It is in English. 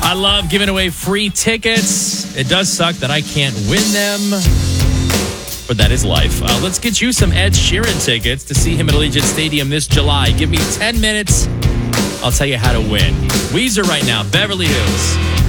I love giving away free tickets. It does suck that I can't win them, but that is life. Let's get you some Ed Sheeran tickets to see him at Allegiant Stadium this July. Give me 10 minutes. I'll tell you how to win. Weezer right now, Beverly Hills.